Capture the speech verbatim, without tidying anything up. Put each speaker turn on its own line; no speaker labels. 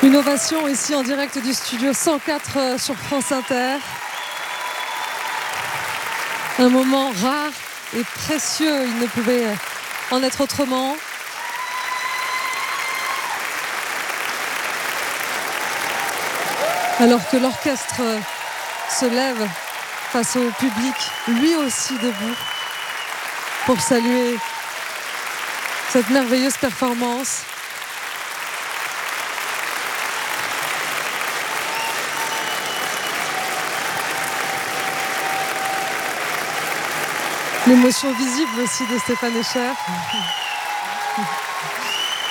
Une ovation ici en direct du studio cent quatre sur France Inter. Un moment rare et précieux, il ne pouvait en être autrement. Alors que l'orchestre se lève face au public, lui aussi debout, pour saluer cette merveilleuse performance. L'émotion visible aussi de Stéphane Escher.